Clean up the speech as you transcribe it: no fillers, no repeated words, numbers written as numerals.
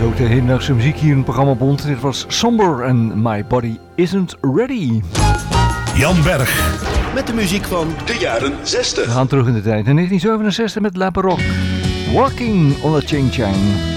is ook de hedendaagse muziek hier in het programma Bond. Dit was Somber en My Body Isn't Ready. Jan Berg. Met de muziek van de jaren 60. We gaan terug in de tijd. In 1967 met La Baroque. Walking on a Ching Chang.